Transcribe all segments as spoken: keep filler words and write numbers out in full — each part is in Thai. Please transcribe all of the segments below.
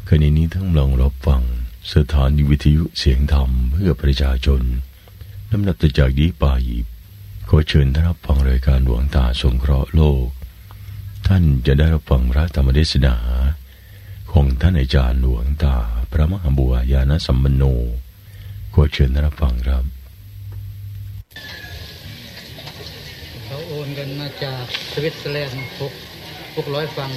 ขณะนี้ทั้งลองรับฟังสถานีวิทยุเสียงธรรมเพื่อประชาชนลำดับจากนี้ไปขอเชิญท่านรับฟังรายการดวงตาสงเคราะห์โลกท่านจะได้รับฟังพระธรรมเทศนาของท่านอาจารย์หลวงตาพระมหาบัวญาณสัมปันโนขอเชิญท่านรับฟังครับเขาโอนกันมาจากสวิตเซอร์แลนด์หกหกร้อยฟัง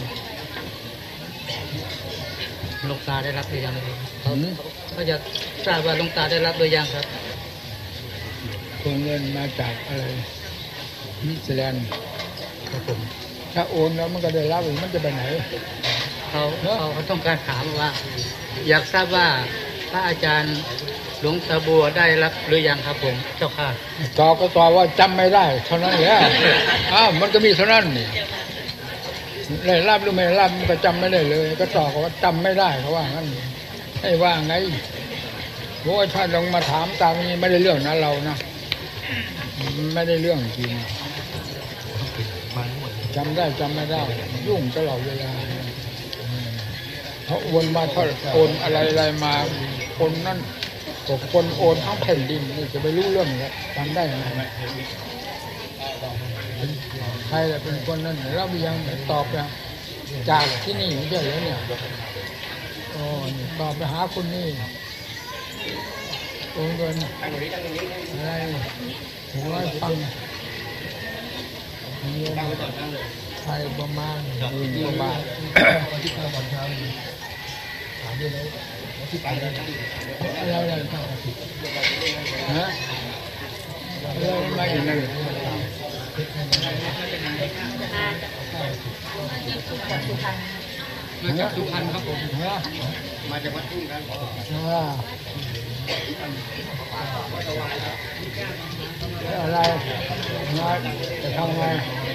หลวงตาได้รับหรือยังเขาเขาจะทราบว่าหลวงตาได้รับหรือยังครับโอนเงินมาจากอะไรนิวซีแลนด์ครับผมถ้าโอนแล้วมันก็ได้รับมันจะไปไหนเขาเขาเขาต้องการถามว่าอยากทราบว่าพระอาจารย์หลวงตาบัวได้รับหรือยังครับผมเจ้าค่ะตอบก็ตอบว่าจำไม่ได้เท่านั้นแหละอ้าวมันก็มีเท่านั้นนี่ได้รับหรือไม่รับมันก็จำไม่ได้เลยก็ตอบว่าจำไม่ได้เขาว่างั้นให้ว่าไงโอ้ยถ้าลงมาถามตามนี้ไม่ได้เรื่องนะเรานะไม่ได้เรื่องจริงจำได้จำไม่ได้ยุ่งตลอดเวลาเพราะโอนมาเท่าโอนอะไรอะไรมาคนนั่นตกคนโอนทั้งแผ่นดินนี่จะไปรู้เรื่องแล้วจำได้ไหมใครเป็นคนนั้นเรายังตอบนะจากที่นี่ไม่ใช่แล้วเนี่ยโอ้ตอบไปหาคนนี้โอนเงินอะไรถึงร้อยฟังเงินไทยประมาณหมื่นกว่าบาทอะไรอะไรฮะอะไรมาอีกนั่นมาจากสุพรรณครับผมมาจากวัดทุ่งครับอะไรมาจะทำไง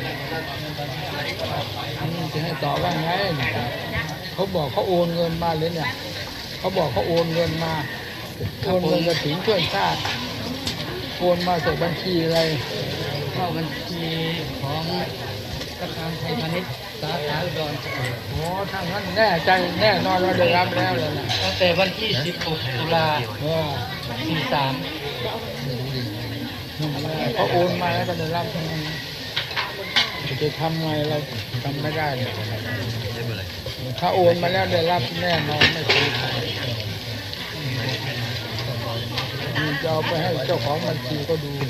จะให้ต่อว่าไงเขาบอกเขาโอนเงินมาเลยเนี่ยเขาบอกเขาโอนเงินมาโอนเงินกระถิ่นช่วยชาติโอนมาใส่บัญชีอะไรเข้าบัญชีของธนาคารไทยพาณิชย์สาขาอุดรโอ้ทางนั้นแน่ใจแน่นอนว่าได้รับแล้วเลยนะตั้งแต่วันที่สิบหกตุลาสี่สามเขาโอนมาแล้วก็ได้รับทั้งนั้นจะทำไงเราทำไม่ได้เลยถ้าโอนมาแล้วได้รับแน่นอนไม่เคยจะเอาไปให้เจ้าของบัญชีก็ดู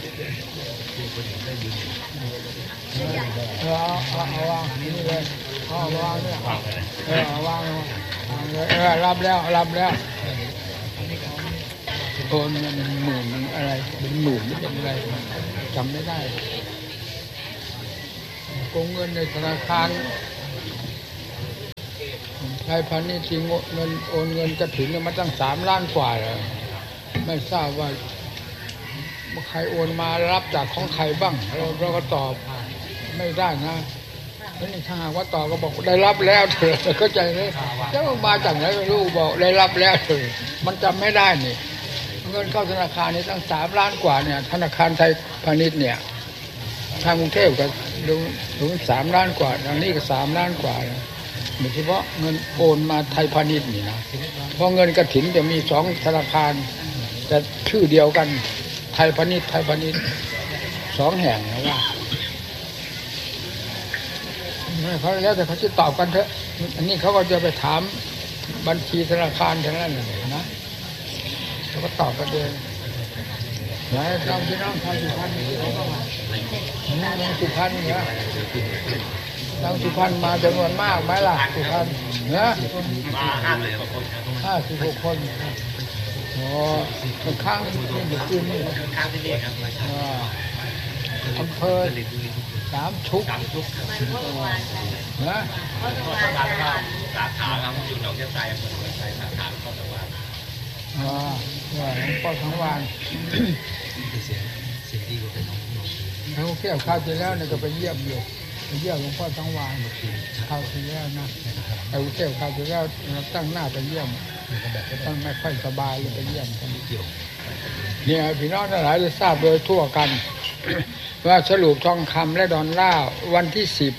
เอาเอาเอาวางนี่เลยเอาวางเนี่ยเออวางวางเลยเออรับแล้วรับแล้วโอนเงินหมื่นอะไรเป็นหมื่นหรือเป็นอะไรจำไม่ได้โกงเงินในธนาคารไทยพาณิชย์ที่เงินโอนเงินกระถิ่นเนี่ยมันตั้งสามล้านกว่าเลยไม่ทราบว่าใครโอนมารับจากของใครบ้างเราเราก็ตอบไม่ได้นะแล้วนี่ถ้าหากว่าตอบก็บอกได้รับแล้วเถอะเข้าใจไหมแล้วมาจากไหนไม่รู้บอกได้รับแล้วเถอะมันจำไม่ได้นี่เงินเข้าธนาคารนี่ตั้งสามล้านกว่าเนี่ยธนาคารไทยพาณิชย์เนี่ยทางกรุงเทพก็ดูดูสามล้านกว่าทางนี้ก็สามล้านกว่าโดยเฉพาะเงินโอนมาไทยพาณิชย์นี่นะเพราะเงินกฐินจะมีสองธนาคารแต่ชื่อเดียวกันไทยพาณิชย์ไทยพาณิชย์สองแห่งนะว่าเขาแล้วแต่เขาจะตอบกันเถอะอันนี้เขาก็จะไปถามบัญชีธนาคารทั้งนั้นนะเขาก็ตอบกันเองไหนเราพี่น้องชาวสุพรรณเขาก็มาน้องสุพรรณเนี่ยน้องสุพรรณมาจำนวนมากไหมล่ะสุพรรณเนี่ยมาห้าสิบหกคนห้าสิบหกคนอ๋อข้างนี่อยู่คืนนี่ข้างที่นี่ครับอำเภอสามชุกนะสาขาสาขาครับอยู่หนองยะไซอำเภอหนองยะไซสาขาข้อสังวานอ๋อข้อสังวานเสียงเสียงดีกว่าเป็นน้องเขาเที่ยวข้าวที่แล้วเนี่ยก็ไปเยี่ยมอยู่ไปเยี่ยมหลวงพ่อสังวานข้าวที่แล้วนะไปเที่ยวข้าวที่แล้วตั้งหน้าไปเยี่ยมตั้งไม่ค่อยสบายเลยไปเยี่ยมกันเนี่ยพี่น้องทั้งหลายจะทราบโดยทั่วกันว่าสรุปทองคำและดอลลาร์วันที่สิบ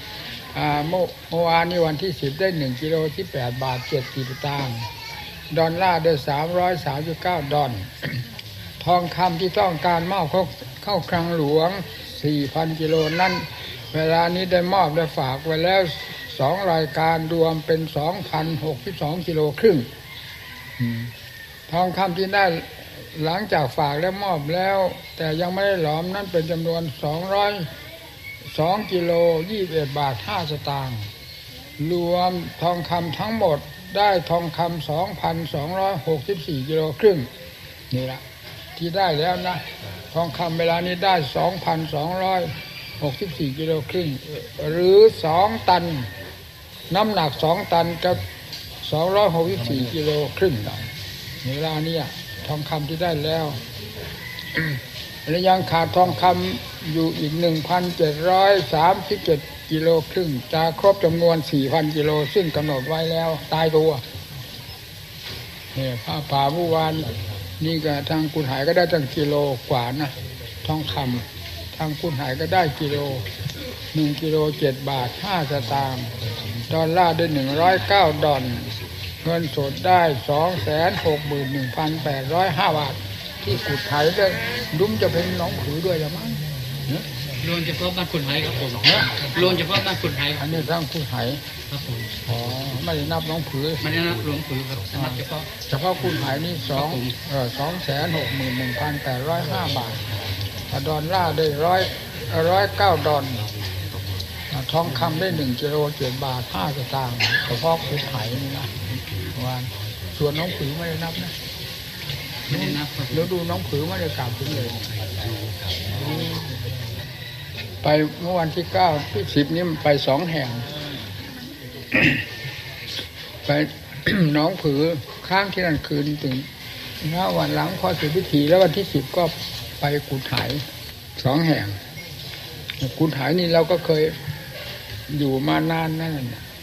เมื่อวานนี้วันที่สิบได้หนึ่งกิโลที่แปดบาทเจ็ดสิบสตางค์ดอลลาร์ได้สามร้อยสามสิบเก้าดอลทองคำที่ต้องการมอบเข้าเข้าคลังหลวง สี่พัน กิโลนั้นเวลานี้ได้มอบได้ฝากไว้แล้วสองรายการรวมเป็น สองพันหกสิบสอง กิโลครึ่งทองคำที่ได้หลังจากฝากและมอบแล้วแต่ยังไม่ได้หลอมนั้นเป็นจำนวนสองร้อยสองกิโลยี่สิบเอ็ดบาทห้าสตางค์รวมทองคำทั้งหมดได้ทองคำ สองพันสองร้อยหกสิบสี่ กิโลครึ่งนี่ละที่ได้แล้วนะทองคำเวลานี้ได้ สองพันสองร้อยหกสิบสี่ กิโลครึ่งหรือสองตันน้ำหนักสองตันกับสองร้อยหกสิบสี่ กิโลครึ่งในเวลานี้ทองคำที่ได้แล้ว และยังขาดทองคำอยู่อีก หนึ่งพันเจ็ดร้อยสามสิบเจ็ด กิโลครึ่งจะครบจำนวน สี่พัน กิโลซึ่งกำหนดไว้แล้วตายตัวเนี่ยผ้าป่าเมื่อวานนี่ก็ทางกุนหายก็ได้ตั้งกิโลกว่านะทองคำทางกุนหายก็ได้กิโลหนึ่งกิโลเจ็ดบาทห้าสตางค์ดอลลาร์ได้หนึ่งร้อยเก้าดอลเงินสดได้สองแสนหกหมื่นหนึ่งพันแปดร้อยห้าบาทที่กุดไถได้ดุ้มจะเป็นน้องผือด้วยละมั้งรวมเฉพาะบ้านขุนไหครับผมรวมเฉพาะบ้านขุนไหอันนี้สร้างขุดไหครับผมอ๋อไม่ได้นับน้องผือไม่ได้นับหลวงผือครับนับเฉพาะเฉพาะขุดไหนี่สองเออสองแสนหกหมื่นหนึ่งพันแปดร้อยห้าบาทดอลลาร์ได้ร้อยร้อยเก้าดอลทองคำได้หนึ่งกิโลเจ็ดบาทห้าสตางค์เฉพาะขุดไหนี่นะวันส่วนน้องผือไม่ได้นับนะไม่ได้นับแล้วดูน้องผือไม่ได้กล่าวถึงเลยไปเมื่อวันที่เก้าที่สิบนี้ไปสองแห่งไป น้องผือค้างที่นั่นคืนถึงแล้ววันหลังพอเสร็จพิธีแล้ววันที่สิบก็ไปกุฏไหสองแห่งกุฏไหนี่เราก็เคยอยู่มานานนั่น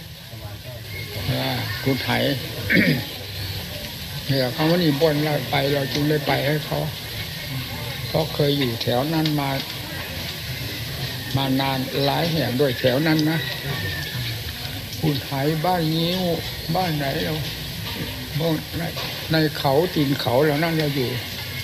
กุฏไหเนี่ยเขาว่านี่บนเราไปเราจึงได้ไปให้เขาเพราะเคยอยู่แถวนั้นมามานานหลายแห่งด้วยแถวนั้นนะกุฏไหบ้านงิ้วบ้านไหนเราในในเขาตีนเขาแล้วนั่นเราอยู่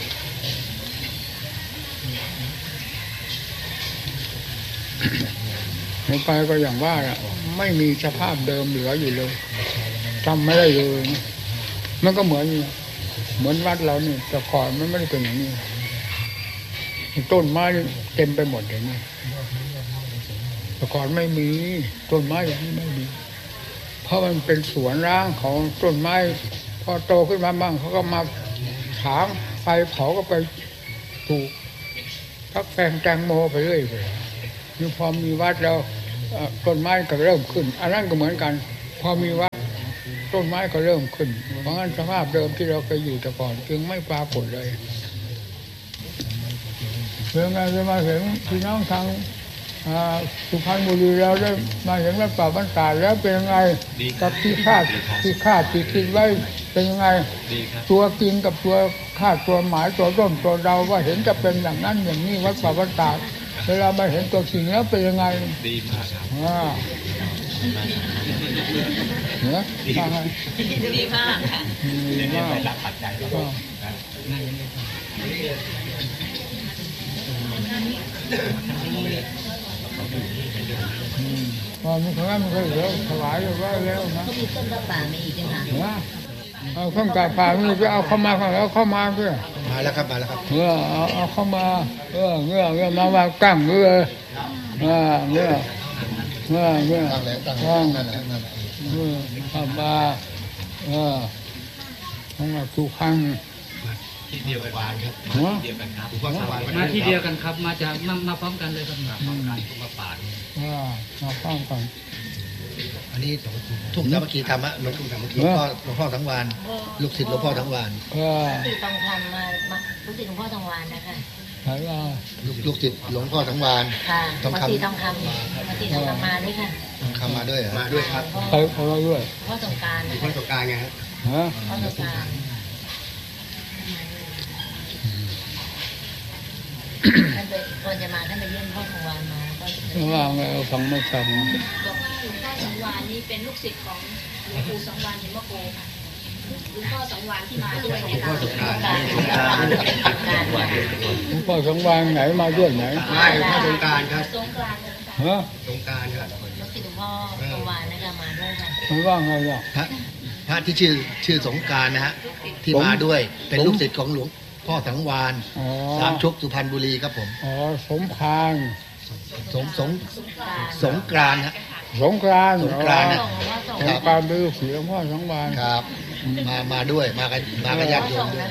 ไปก็อย่างว่าไม่มีสภาพเดิมเหลืออยู่เลยจำไม่ได้เลยมันก็เหมือนเหมือนวัดเราเนี่ยแต่ก่อนมันไม่ได้เป็นอย่างนี้ต้นไม้เต็มไปหมดเลยนี่แต่ก่อนไม่มีต้นไม้อย่างนี้ไม่มีเพราะมันเป็นสวนร้างของต้นไม้พอโตขึ้นมาบ้างเขาก็มาถางไฟเผาก็ไปปลูกพักแปลงแตงโมไปเรื่อยเลยนี่พอมีวัดแล้วต้นไม้ก็เริ่มขึ้นอันนั้นก็เหมือนกันพอมีวัดต้นไม้ก็เริ่มขึ้นเพราะงั้นสภาพเดิมที่เราเคยอยู่แต่ก่อนจึงไม่ปรากฏเลยเพื่อไงจะมาเห็นพี่น้องทางสุพรรณบุรีเราได้มาเห็นวัดป่าบ้านตาแล้วเป็นยังไงกับที่คาดที่คาดที่คิดไว้เป็นยังไงตัวจริงกับตัวคาดตัวหมายตัวร่มตัวเราว่าเห็นจะเป็นอย่างนั้นอย่างนี้วัดป่าบ้านตาเวลามาเห็นตัวจริงแล้วเป็นยังไงดีมากอ่าเนี่ยดีมากดีมากค่ะดีมากรับปัจจัยก็พอมีครั้งนั้นมันก็เยอะถวายเลยว่าแล้วนะก็มีต้นกระป่ามีอีกนะเอาข้ามกาป่ามีไปเอาเข้ามาข้างแล้วเข้ามาเพื่อมาแล้วครับมาแล้วครับเออเอาเอาเข้ามาเออเงื่อเงื่อมาว่ากั้งเงื่ออ่าเงื่อเงื่อเงื่อตั้งแล้วตั้งตั้งนั่นแหละนั่นเออเข้ามาเออของเราทุกครั้งที่เดียวกันครับที่เดียวกันครับมาที่เดียวกันครับมาจากมามาพร้อมกันเลยครับมาพร้อมกันทุกมาป่าอ่ามาพร้อมกันอันนี้ทุกสามัคคีธรรมะหลวงปู่สามัคคีพ่อหลวงพ่อทั้งวันลูกศิษย์หลวงพ่อทั้งวันลูกศิษย์ต้องทำมาลูกศิษย์หลวงพ่อทั้งวันนะคะใช่ว่าลูกลูกศิษย์หลวงพ่อทั้งวันค่ะมาตีต้องคำมาตีต้องคำมาด้วยค่ะคำมาด้วยเหรอมาด้วยครับใครเขาด้วยพ่อสงการพ่อสงการไงฮะพ่อสงการท่านไปก่อนจะมาท่านไปเยี่ยมพ่อทั้งวันมาก็ว่าไงเอาฟังไม่ฟังหลวงพ่อสังวานนี่เป็นลูกศิษย์ของหลวงปู่สังวานหิมโกค่ะหลวงพ่อสังวานที่มาด้วยเนี่ยค่ะสงการสงการหลวงพ่อสังวานไหนมาด้วยไหนไม่พ่อสงการครับสงกรานต์ฮะสงการครับลูกศิษย์หลวงพ่อสังวานนะคะมาด้วยค่ะมันว่าไงล่ะพระพระที่ชื่อชื่อสงการนะฮะที่มาด้วยเป็นลูกศิษย์ของหลวงพ่อสังวานสามชุกสุพรรณบุรีครับผมอ๋อสมภารสงสงสงกรานต์ฮะสงกรานต์สงกรานต์สงกรานต์เป็นลูกศิษย์หลวงพ่อสังวานครับมามาด้วยมากันมากันญาติโยมด้วย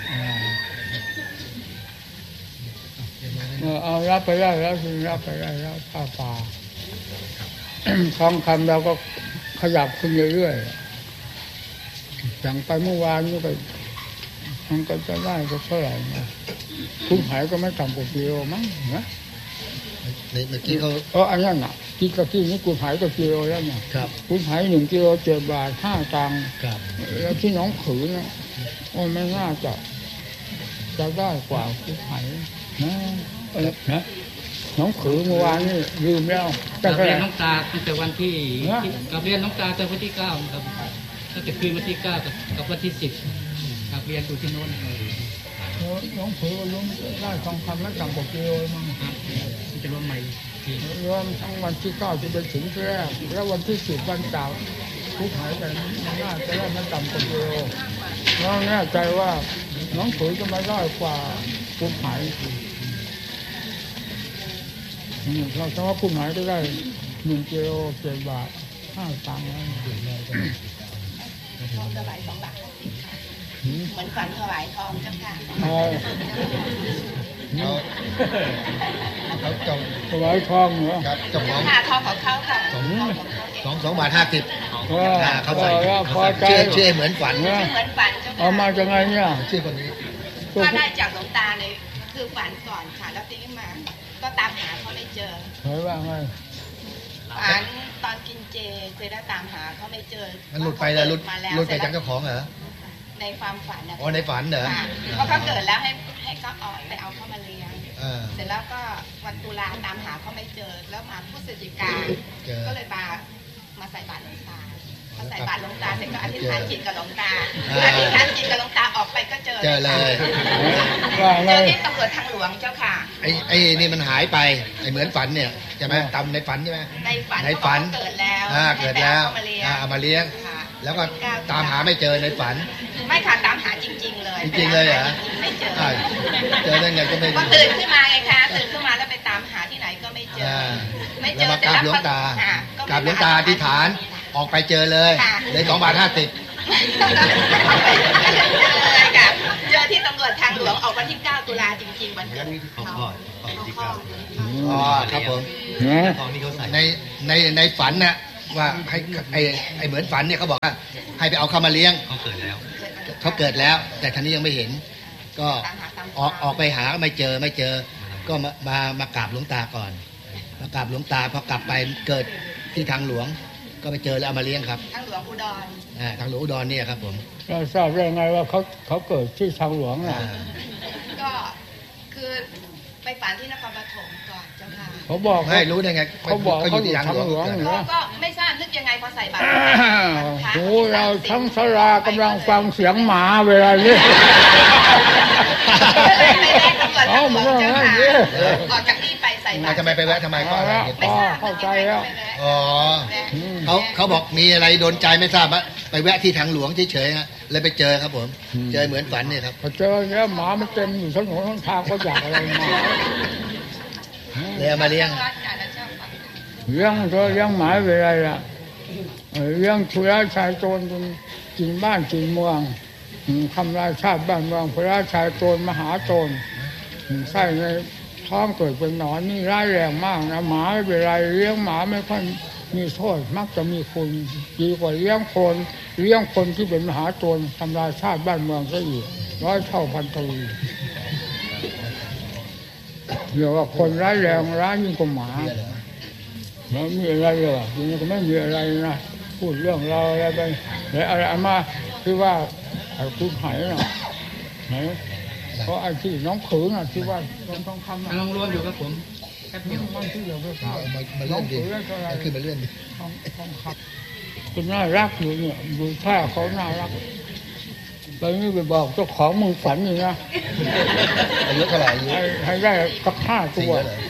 เอารับไปได้แล้วคือรับไปได้แล้วผ้าป่าทองคำเราก็ขยับขึ้นเรื่อยๆอย่างไปเมื่อวานนี่ก็มันก็จะได้ก็เท่าไหร่นะคุ้มหายก็ไม่ต่ำกว่ากิโลมั้งนะในเมื่อกี้เขาเอออันนั้นน่ะกิโลที่นี้คุ้มหายก็กิโลแล้วเนี่ยครับคุ้มหายหนึ่งกิโลเจ็ดบาทห้าตังค์ครับแล้วที่น้องขืนนะโอ้ไม่น่าจะจะได้กว่าคุ้มหายนะเออนะน้องขืนเมื่อวานนี่ลืมแล้วกับเรียนน้องตาตั้งแต่วันที่กับเรียนน้องตาตั้งแต่วันที่เก้าครับตั้งแต่คืนวันที่เก้ากับวันที่สิบกับเรียนอยู่ที่โน้นน้องผือรวมได้ทองคำและต่างกว่ากิโลมั้งจะรวมใหม่รวมทั้งวันที่เก้าจะไปถึงแรกแล้ววันที่สิบวันเก่าทุกหายกันน่าจะได้ไม่ต่ำกว่ากิโลน้องแน่ใจว่าน้องผือจะมาได้กว่าผู้หายเราถ้าว่าผู้หายก็ได้หนึ่งกิโลเจ็ดบาทห้าตังค์แล้วทองถวายสองบาทเหมือนฝันถวายทองเจ้าค่ะเขาเขาจงถวายทองเหรอครับจงของทองของเขาค่ะสองสองสองบาทห้าสิบเขาใส่ชื่อชื่อเหมือนฝันเหมือนฝันเจ้าค่ะเอามาจากไงเนี่ยชื่อคนนี้ก็ได้จากหลวงตาเลยคือฝันก่อนค่ะแล้วตีมาก็ตามหาเขาไม่เจอเฮ้ยว่าไงฝันตอนกินเจเคยได้ตามหาเขาไม่เจอมันหลุดไปแล้วหลุดหลุดไปจากเจ้าของเหรอในความฝันนะอ๋อในฝันเหรอเพราะเขาเกิดแล้วให้ให้เขาเอาไปเอาเขามาเลี้ยงเสร็จแล้วก็วันตุลาตามหาเขาไม่เจอแล้วมาพฤศจิกาก็เลยมามาใส่บาตรหลวงตามาใส่บาตรหลวงตาเสร็จก็อธิษฐานจิตกับหลวงตาอธิษฐานจิตกับหลวงตาออกไปก็เจอเจอเลยเจอที่ตำรวจทางหลวงเจ้าค่ะไอ้ไอ้นี่มันหายไปไอ้เหมือนฝันเนี่ยใช่ไหมตำในฝันใช่ไหมในฝันในฝันเกิดแล้วเกิดแล้วเอามาเลี้ยงแล้วก็ตามหาไม่เจอในฝันไม่ค่ะตามหาจริงๆเลยจริงๆเลยเหรอไม่เจอเจอได้ไงก็ไม่ก็ตื่นขึ้นมาไงคะตื่นขึ้นมาแล้วไปตามหาที่ไหนก็ไม่เจอไม่เจอแต่กราบหลวงตากราบหลวงตาที่ฐานออกไปเจอเลยเลยสองบาทห้าสิบเจอที่ตำรวจทางหลวงออกวันที่เก้าตุลาจริงๆวันเกิดเขาอ๋อครับผมในในในฝันน่ะว่าให้ไอไอเหมือนฝันเนี่ยเขาบอกว่าให้ไปเอาเข้ามาเลี้ยงเขาเกิดแล้วเขาเกิดแล้วแต่ท่านนี้ยังไม่เห็นก็ออกออกไปหาไม่เจอไม่เจอก็มามามากราบหลวงตาก่อนมากราบหลวงตาพอกลับไปเกิดที่ทางหลวงก็ไปเจอแล้วเอามาเลี้ยงครับทางหลวงอุดรอ่าทางหลวงอุดรเนี่ยครับผมเราทราบได้ไงว่าเขาเขาเกิดที่ทางหลวงอ่ะก็คือไปฝันที่นครปฐมก่อนเจ้าค่ะเขาบอกให้รู้ได้ไงเขาบอกเขาอยู่ที่ทางหลวงก็ไม่ทราบนึกยังไงพอใส่บาตรโอ้เราทั้งศาลากำลังฟังเสียงหมาเวลานี้อ๋อมันก็อย่างนี้ออกจากนี่ไปใส่บาตรทำไมไปแวะทำไมก็เข้าใจแล้วอ๋อเขาเขาบอกมีอะไรโดนใจไม่ทราบอะไปแวะที่ทางหลวงเฉยๆฮะเลยไปเจอครับผมเจอเหมือนฝันเนี่ยครับพอเจอเนี้ยหมามันเต็มอยู่ทั้งหัวทั้งทางก็อยากอะไรมาเลยมาเลี้ยงเลี้ยงเธอเลี้ยงหมาไปอะไรล่ะเลี้ยงชุยชายโจรจนกินบ้านกินเมืองทำลายชาติบ้านเมืองพระชายโจรมหาโจรใส่ในท้องเกิดเป็นหนอนนี่ร้ายแรงมากนะหมาไม่เป็นไรเลี้ยงหมาไม่ค่อยมีโทษมักจะมีคุณดีกว่าเลี้ยงคนเลี้ยงคนที่เป็นมหาโจรทำลายชาติบ้านเมืองซะอีกร้อยเท่าพันทวีเดี๋ยวว่าคนร้ายแรงร้ายยิ่งกว่าหมาไม่มีอะไรเลยยังก็ไม่มีอะไรนะพูดเรื่องเราอะไรไปแล้วอะไรมาคือว่าไอ้คุณหายนะเพราะไอ้ที่น้องขืนน่ะที่ว่าลงทองคำกำลังรวมอยู่ครับผมป๊บเดียวมันที่เราไปเข้ามามาเลื่อนดิขึ้นมาเลื่อนดิต้องต้องขับคุณน่ารักอยู่เนี่ยดูท่าเขาน่ารักไปนี่ไปบอกเจ้าของมึงฝันอยู่นะอายุเท่าไหร่อายุให้ให้ได้สักห้าตัว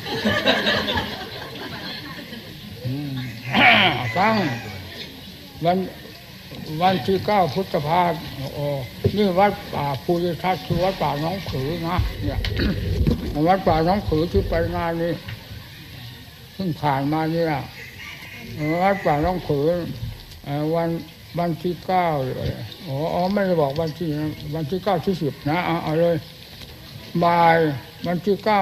ฟังวันวันที่เก้าพฤษภาคมโอ้นี่วัดป่าภูริทัศน์คือวัดป่าน้องผือนะเนี่ย วัดป่าน้องผือที่ไปงานนี้เพิ่งผ่านมาเนี่ยวัดป่าน้องผือวันวันที่เก้าอ๋อไม่ได้บอกวันที่วันที่เก้าที่สิบนะเอาเอาเลยบ่ายวันที่เก้า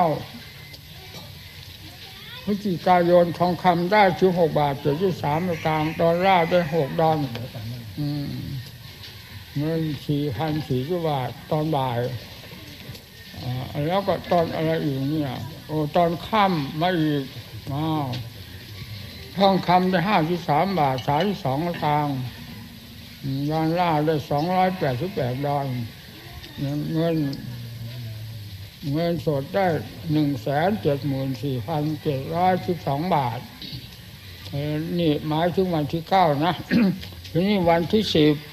พฤศจิกายนทองคำได้สิบหกบาทเจ็ดสิบสามสตางค์ดอลลาร์ได้หกดอลเงินสี่พันสี่สิบบาทตอนบ่ายแล้วก็ตอนอะไรอีกเนี่ยโอ้ตอนค่ำมาอีกอ้าวทองคำได้ห้าสิบสามบาทสามสิบสองสตางค์ดอลลาร์ได้สองร้อยแปดสิบแปดดอลเงินเงินสดได้หนึ่งแสนเจ็ดหมื่นสี่พันเจ็ดร้อยสิบสองบาทนี่หมายถึงวันที่เก้านะ ทีนี้วันที่สิบ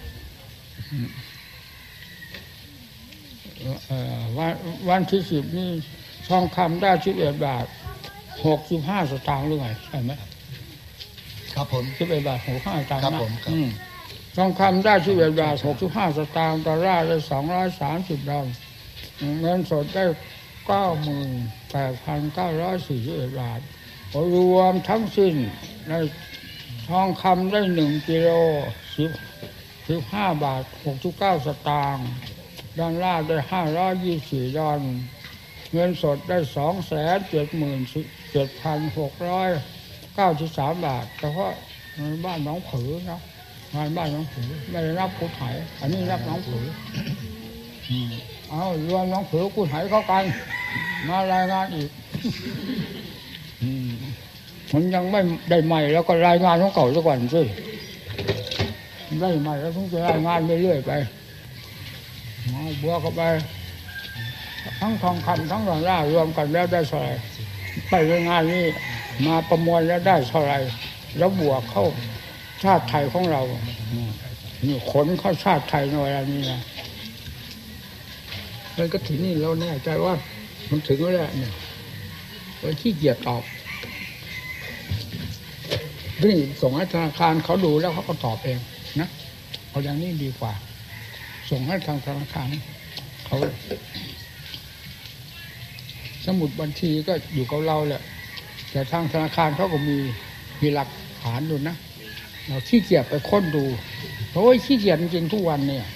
วันวันที่สิบนี่ทองคำได้สิบเอ็ดบาทหกสิบห้าสตางค์หรือไงใช่ไหมครับผมสิบเอ็ดบาทหกห้าสตางค์ครับผมทองคำได้สิบเอ็ดบาทหกสิบห้าสตางค์ดอลลาร์ได้สองร้อยสามสิบดอลลาร์เงินสดได้เก้าหมื่นแปดพันเก้าร้อยสี่สิบเอ็ดบาทรวมทั้งสิ้นในทองคำได้หนึ่งกิโลสิบสิบห้าบาทหกสิบเก้าสตางค์ดอลลาร์ได้ห้าร้อยยี่สิบสี่ดอลลาร์เงินสดได้สองแสนเจ็ดหมื่นเจ็ดพันหกร้อยเก้าสิบสามบาทเฉพาะในบ้านน้องผือนะงานบ้านน้องผือไม่ได้รับผู้ไถ่อันนี้รับน้องผือเอารวมน้องผือกู้ไถ่เข้ากันมารายงานอีกมันยังไม่ได้ใหม่แล้วก็รายงานของเก่าซะก่อนสิได้ใหม่แล้วต้องจะรายงานเรื่อยๆไปมาบวกเข้าไปทั้งทองคำทั้งดอลลาร์รวมกันแล้วได้เท่าไหร่ไปรายงานนี้มาประมวลแล้วได้เท่าไหร่แล้วบวกเข้าชาติไทยของเรานี่ขนเข้าชาติไทยในเวลานี้นะมันก็ถึงนี่เราแน่ใจว่ามันถึงแล้วเนี่ยวันที่เกียรตอบนี่ส่งให้ธนาคารเขาดูแล้วเขาก็ตอบเองนะเอาอย่างนี้ดีกว่าส่งให้ทางธนาคารเขาสมุดบัญชีก็อยู่กับเราแหละแต่ทางธนาคารเขาก็มีมีหลักฐานอยู่นะเราขี้เกียจไปค้นดูเพราะว่าขี้เกียจจริงๆทุกวันเนี่ย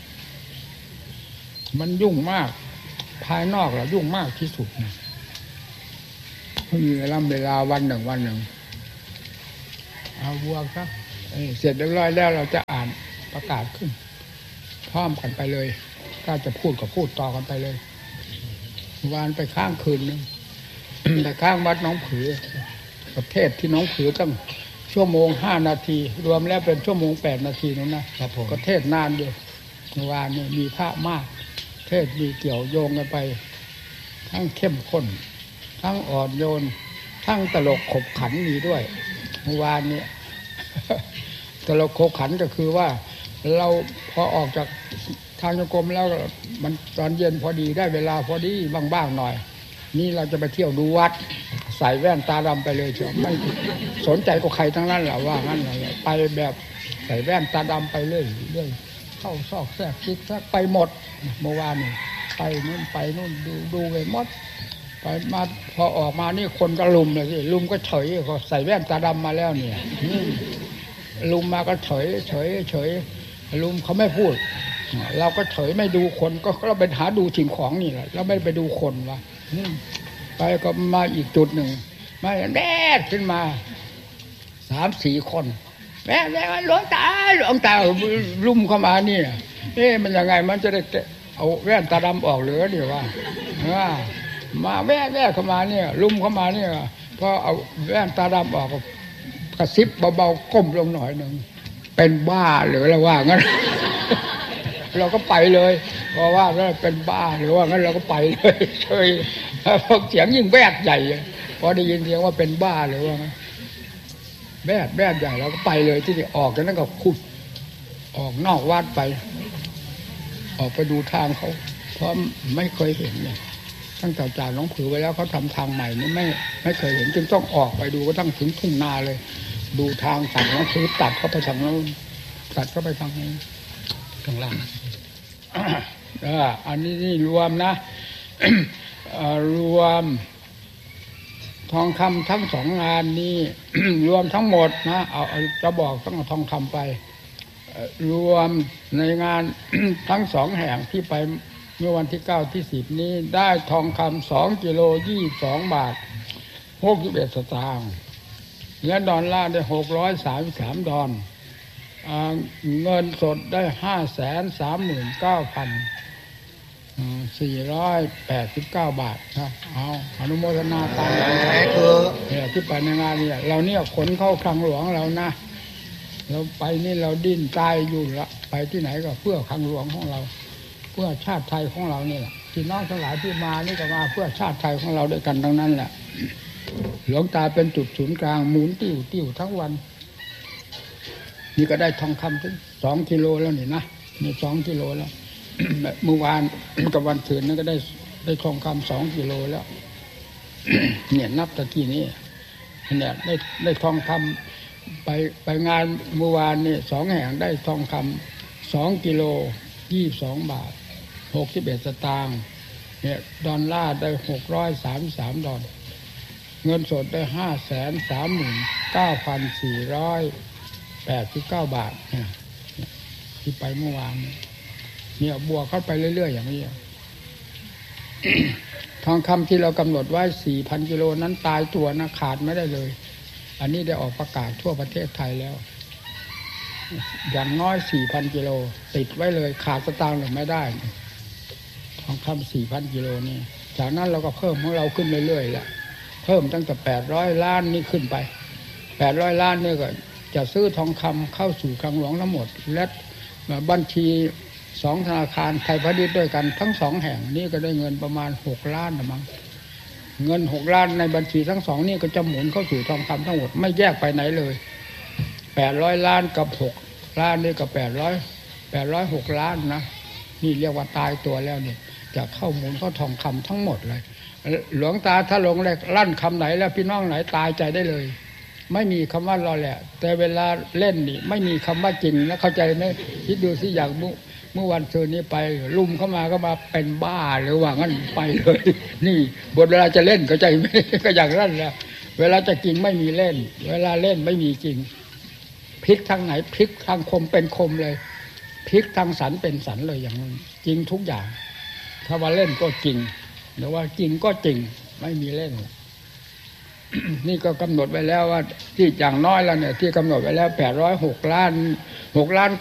มันยุ่งมากภายนอกเรายุ่งมากที่สุดนะไม่มีเวลาเวลาวันหนึ่งวันหนึ่งเอาบวกครับเสร็จเรียบร้อยแล้วเราจะอ่านประกาศขึ้นพร้อมกันไปเลยถ้าจะพูดก็พูดต่อกันไปเลยวานไปข้างคืนนึง แต่ข้างวัดน้องผือประเทศที่น้องผือตั้งชั่วโมงห้านาทีรวมแล้วเป็นชั่วโมงแปดนาทีนั่นนะครับผมประเทศนานอยู่วานนี่มีพระมากเทศมีเกี่ยวโยงกันไปทั้งเข้มข้นทั้งอ่อนโยนทั้งตลกขบขันมีด้วยเมื่อวานนี้ ตลกขบขันก็คือว่าเราพอออกจากทางโยกรมแล้วมันตอนเย็นพอดีได้เวลาพอดีบ้างๆหน่อยนี่เราจะไปเที่ยวดูวัดใส่แว่นตาดำไปเลยเชียวไม่สนใจกับใครทั้งนั้นแหละว่างั้นเลยไปแบบใส่แว่นตาดำไปเรื่อยเรื่อยเข้าซอกแทรกซิกแทรกไปหมดเมื่อวานนี่ไปนู่นไปนู่นดูดูไปหมดไปมาพอออกมานี่คนก็ลุมเลยสิลุมก็เฉยเขาใส่แว่นตาดำมาแล้วเนี่ยลุมมาก็เฉยเฉยเฉยลุมเขาไม่พูดเราก็เฉยไม่ดูคนก็เราไปหาดูสิ่งของนี่แหละเราไม่ไปดูคนวะไปก็มาอีกจุดหนึ่งมาแดดขึ้นมาสามสี่คนแม่แม่หลวงตาหลวงตาลุ่มเข้ามานี่เอ๊ะมันยังไงมันจะได้เอาแว่นตาดำออกเหลือเดี๋ยวว่ามาแว่แว่เข้ามาเนี่ยลุ่มเข้ามาเนี่ยพอเอาแว่นตาดำออกกระซิบเบาๆก้มลงหน่อยหนึ่งเป็นบ้าหรืออะไรว่างั้นเราก็ไปเลยเพราะว่าเราเป็นบ้าหรือว่างั้นเราก็ไปเลยเฉยพอเสียงยิ่งแวดใหญ่พอได้ยินเสียงว่าเป็นบ้าเลยว่าแม่แม่ใหญ่เราก็ไปเลยที่นี่ออกจากนั้นก็ขุดออกนอกวัดไปออกไปดูทางเขาเพราะไม่เคยเห็นเนี่ยตั้งแต่จ่าหลวงผือไว้แล้วเขาทำทางใหม่นี่ไม่ไม่เคยเห็นจึงต้องออกไปดูก็ตั้งถึงทุ่งนาเลยดูทางตัดหลวงผือตัดเข้าไปทางนู้นตัดเข้าไปทางนี้ข้างล่างอ่าอันนี้นี่รวมนะ รวมทองคำทั้งสองงานนี้ รวมทั้งหมดนะเอาจะบอกต้องเอาทองคำไปรวมในงาน ทั้งสองแห่งที่ไปเมื่อวันที่เก้าที่สิบนี้ได้ทองคำสองกิโลยี่สองบาทหกสิบเอ็ดสตางค์และดอลลาร์ได้หกร้อยสามสิบสามดอลเงินสดได้ห้าแสนสามหมื่นเก้าพันสี่ร้อยแปดสิบเก้าบาทนะเอาอนุโมทนาตามเนี่ยที่ไปในงานเนี่ยเราเนี่ยขนเข้าคลังหลวงเรานะเราไปนี่เราดิ้นตายอยู่ละไปที่ไหนก็เพื่อคลังหลวงของเราเพื่อชาติไทยของเราเนี่ยที่น้องทั้งหลายที่มานี่ก็มาเพื่อชาติไทยของเราด้วยกันทั้งนั้นแหละหลวงตาเป็นจุดศูนย์กลางหมุนติ้วติ้วทั้งวันนี่ก็ได้ทองคำถึงสองกิโลแล้วนี่นะนี่สองกิโลแล้วเมื่อวานกับวันถืนนั่นก็ได้ได้ทองคำสองกิโลแล้ว เนี่ยนับตะกี้นี้เนี่ยได้ได้ทองคำไปไปงานเมื่อวานนี่สองแห่งได้ทองคำสองกิโลยี่สิบสองบาทหกสิบเอ็ดสตางค์เนี่ยดอลลาร์ได้หกร้อยสามสามดอลเงินสดได้ห้าแสนสามหมื่นเก้าพันสี่ร้อยแปดสิบเก้าบาทเนี่ยที่ไปเมื่อวานเนี่ยบวกเข้าไปเรื่อยๆอย่างนี้ ทองคำที่เรากำหนดไว้ สี่พัน กิโลนั้นตายตัวนะขาดไม่ได้เลยอันนี้ได้ออกประกาศทั่วประเทศไทยแล้วอย่างน้อย สี่พัน กิโลติดไว้เลยขาดสตางค์หรือไม่ได้ทองคำ สี่พัน กิโลนี่จากนั้นเราก็เพิ่มของเราขึ้นเรื่อยๆแล้วเพิ่มตั้งแต่แปดร้อยล้านนี่ขึ้นไปแปดร้อยล้านนี่ก็จะซื้อทองคำเข้าสู่คลังหลวงทั้งหมดและบัญชีสองธนาคารไทยพาณิชย์ด้วยกันทั้งสองแห่งนี้ก็ได้เงินประมาณหกล้านนะมั้งเงินหกล้านในบัญชีทั้งสองนี่ก็จะหมุนเข้าสู่ทองคำทั้งหมดไม่แยกไปไหนเลยแปดร้อยล้านกับหกล้านนี่ก็แปดร้อย แปดร้อยหกล้านนะนี่เรียกว่าตายตัวแล้วเนี่ยจะเข้าหมุนเข้าทองคำทั้งหมดเลยหลวงตาถ้าลงแรกลั่นคำไหนแล้วพี่น้องไหนตายใจได้เลยไม่มีคำว่ารอแหละแต่เวลาเล่นนี่ไม่มีคำว่าจริงนะเข้าใจไหมคิดดูสิอย่างเมื่อวันเชิญนี้ไปลุมเข้ามาก็มาเป็นบ้าหรือว่างั้นไปเลยนี่บทเวลาจะเล่นเข้าใจไหมก็อย่างนั้นแหละเวลาจะกินไม่มีเล่นเวลาเล่นไม่มีจริงพลิกทางไหนพลิกทางคมเป็นคมเลยพลิกทางสันเป็นสันเลยอย่างนั้นจริงทุกอย่างถ้าว่าเล่นก็จริงหรือว่าจริงก็จริงไม่มีเล่น นี่ก็กำหนดไว้แล้วว่าที่อย่างน้อยแล้วเนี่ยที่กำหนดไว้แล้วแปดร้อยหกล้านหกล้าน